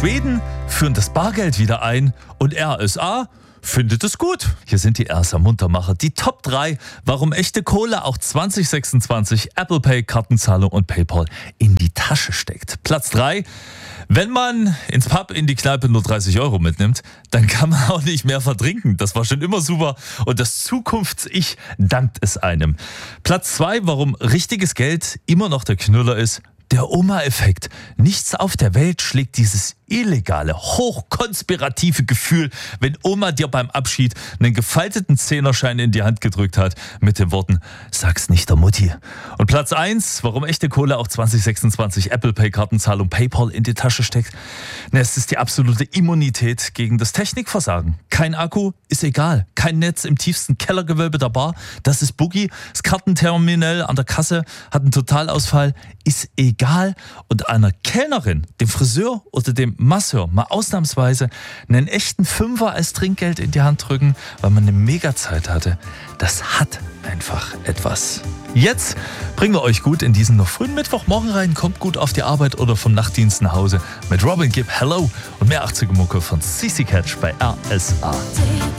Schweden führen das Bargeld wieder ein und RSA findet es gut. Hier sind die RSA Muntermacher, die Top 3, warum echte Kohle auch 2026 Apple Pay, Kartenzahlung und PayPal in die Tasche steckt. Platz 3, wenn man ins Pub in die Kneipe nur 30 € mitnimmt, dann kann man auch nicht mehr vertrinken. Das war schon immer super und das Zukunfts-Ich dankt es einem. Platz 2, warum richtiges Geld immer noch der Knüller ist. Der Oma-Effekt. Nichts auf der Welt schlägt dieses illegale, hochkonspirative Gefühl, wenn Oma dir beim Abschied einen gefalteten Zehnerschein in die Hand gedrückt hat mit den Worten, sag's nicht der Mutti. Und Platz 1, warum echte Kohle auch 2026 Apple Pay, Kartenzahlung, PayPal in die Tasche steckt. Es ist die absolute Immunität gegen das Technikversagen. Kein Akku, ist egal. Kein Netz im tiefsten Kellergewölbe der Bar, das ist Boogie. Das Kartenterminal an der Kasse hat einen Totalausfall, ist egal. Und einer Kellnerin, dem Friseur oder dem Masseur mal ausnahmsweise einen echten Fünfer als Trinkgeld in die Hand drücken, weil man eine Mega-Zeit hatte, das hat einfach etwas. Jetzt bringen wir euch gut in diesen noch frühen Mittwochmorgen rein, kommt gut auf die Arbeit oder vom Nachtdienst nach Hause mit Robin Gibb, Hello und mehr 80er Mucke von CC Catch bei RSA.